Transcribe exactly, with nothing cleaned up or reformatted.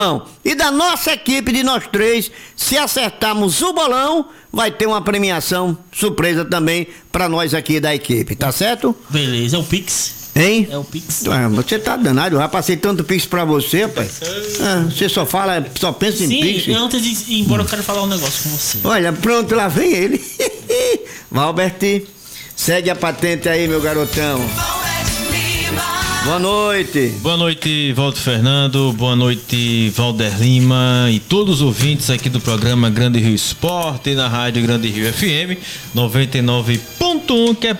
E da nossa equipe de nós três, se acertarmos o bolão, vai ter uma premiação surpresa também pra nós aqui da equipe, tá certo? Beleza, é o Pix. Hein? É o Pix. Ah, você tá danado, eu já passei tanto Pix pra você, pai. Ah, você só fala, só pensa em Sim, Pix. Sim, antes de ir embora eu quero falar um negócio com você. Olha, pronto, lá vem ele. Valbert, segue a patente aí, meu garotão. Boa noite. Boa noite, Valdo Fernando. Boa noite, Valder Lima e todos os ouvintes aqui do programa Grande Rio Esporte na rádio Grande Rio F M noventa e nove ponto um, que é